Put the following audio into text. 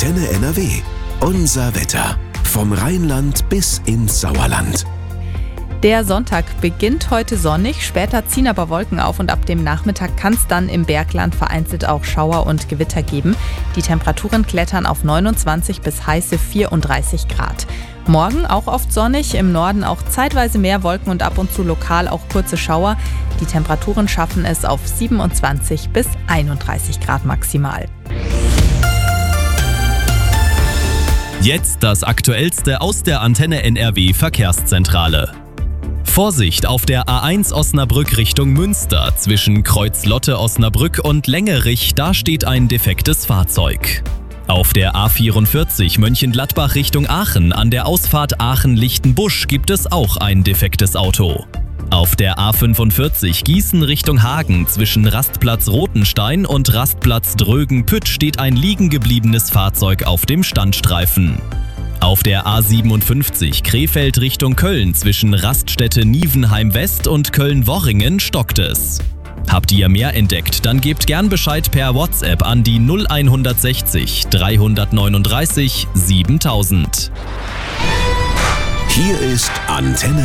Antenne NRW. Unser Wetter. Vom Rheinland bis ins Sauerland. Der Sonntag beginnt heute sonnig, später ziehen aber Wolken auf und ab dem Nachmittag kann es dann im Bergland vereinzelt auch Schauer und Gewitter geben. Die Temperaturen klettern auf 29 bis heiße 34 Grad. Morgen auch oft sonnig, im Norden auch zeitweise mehr Wolken und ab und zu lokal auch kurze Schauer. Die Temperaturen schaffen es auf 27 bis 31 Grad maximal. Jetzt das Aktuellste aus der Antenne NRW Verkehrszentrale. Vorsicht auf der A1 Osnabrück Richtung Münster. Zwischen Kreuz-Lotte Osnabrück und Längerich, da steht ein defektes Fahrzeug. Auf der A44 Mönchengladbach Richtung Aachen an der Ausfahrt Aachen-Lichtenbusch gibt es auch ein defektes Auto. Auf der A45 Gießen Richtung Hagen zwischen Rastplatz Rotenstein und Rastplatz Drögen-Pütt steht ein liegen gebliebenes Fahrzeug auf dem Standstreifen. Auf der A57 Krefeld Richtung Köln zwischen Raststätte Nievenheim West und Köln-Worringen stockt es. Habt ihr mehr entdeckt, dann gebt gern Bescheid per WhatsApp an die 0160 339 7000. Hier ist Antenne